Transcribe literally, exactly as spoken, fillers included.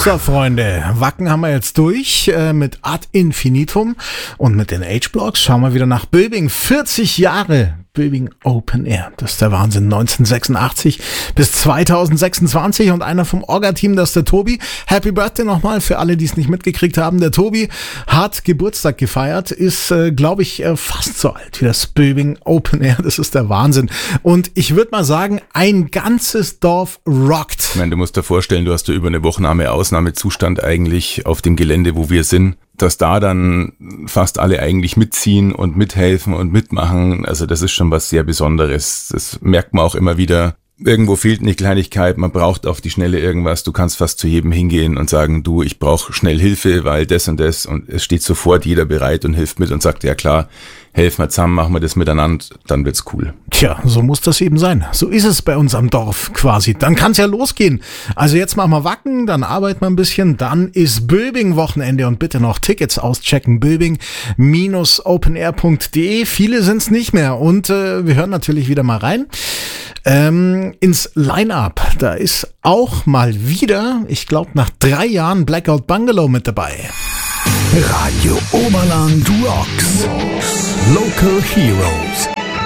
So, Freunde, Wacken haben wir jetzt durch äh, mit Ad Infinitum und mit den H-Blocks schauen wir wieder nach Böbing. vierzig Jahre Böbing Open Air. Das ist der Wahnsinn. neunzehnhundertsechsundachtzig bis zweitausendsechsundzwanzig und einer vom Orga-Team, das ist der Tobi. Happy Birthday nochmal für alle, die es nicht mitgekriegt haben. Der Tobi hat Geburtstag gefeiert, ist, äh, glaube ich, äh, fast so alt wie das Böbing Open Air. Das ist der Wahnsinn. Und ich würde mal sagen, ein ganzes Dorf rockt. Ich meine, du musst dir vorstellen, du hast da über eine Wochenahme Ausnahmezustand eigentlich auf dem Gelände, wo wir sind, dass da dann fast alle eigentlich mitziehen und mithelfen und mitmachen. Also das ist schon was sehr Besonderes. Das merkt man auch immer wieder. Irgendwo fehlt eine Kleinigkeit, man braucht auf die Schnelle irgendwas. Du kannst fast zu jedem hingehen und sagen, du, ich brauche schnell Hilfe, weil das und das. Und es steht sofort jeder bereit und hilft mit und sagt, ja klar, helfen wir zusammen, machen wir das miteinander, dann wird's cool. Tja, so muss das eben sein. So ist es bei uns am Dorf quasi. Dann kann's ja losgehen. Also jetzt machen wir Wacken, dann arbeiten wir ein bisschen, dann ist Böbing Wochenende und bitte noch Tickets auschecken. Böbing openair punkt de. Viele sind's nicht mehr und äh, wir hören natürlich wieder mal rein. Ähm, ins Line-Up, da ist auch mal wieder, ich glaube nach drei Jahren Blackout Bungalow mit dabei. Radio Oberland rocks. Local Heroes.